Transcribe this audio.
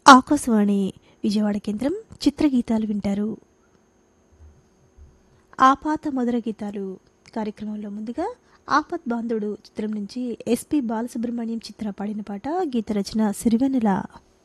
ఆకాశవాణి విజయవాడ కేంద్రం చిత్రగీతాలు వింటారు. ఆపాత మధుర గీతాలు కార్యక్రమంలో ముందుగా ఆపత్ బాంధుడు చిత్రం నుంచి ఎస్పి బాలసుబ్రహ్మణ్యం చిత్ర పాడిన పాట. గీత రచన సిరివెన్నెల.